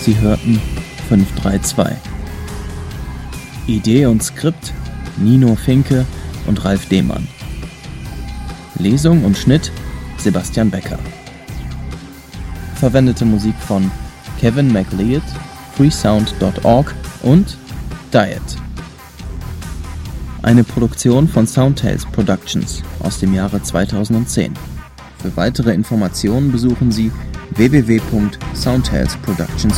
Sie hörten 532. Idee und Skript Nino Finke und Ralf Dehmann. Lesung und Schnitt Sebastian Becker. Verwendete Musik von Kevin MacLeod, freesound.org und Diet. Eine Produktion von Soundtales Productions aus dem Jahre 2010. Für weitere Informationen besuchen Sie www.soundtalesproductions.de.